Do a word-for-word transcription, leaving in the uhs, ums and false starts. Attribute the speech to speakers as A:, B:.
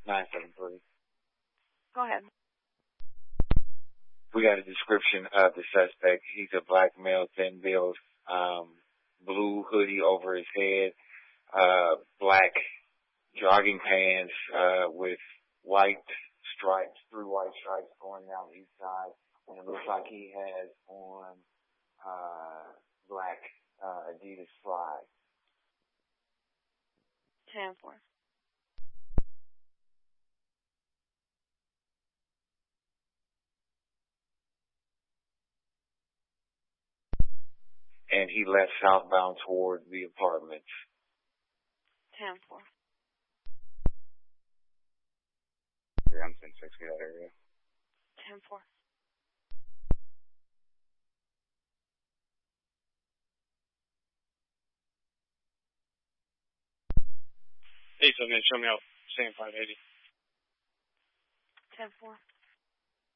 A: nine seven three.
B: Go ahead.
A: We got a description of the suspect. He's a black male, thin build, um, blue hoodie over his head, uh, black jogging pants, uh, with white stripes, three white stripes going down each side. And it looks like he has on, uh, black, uh, Adidas Fly.
B: ten four.
A: And he left southbound toward the apartments.
B: ten four.
A: Yeah, I'm ten six, get that area.
B: ten four.
C: Hey, so then show me out Sam five eighty.
B: ten four.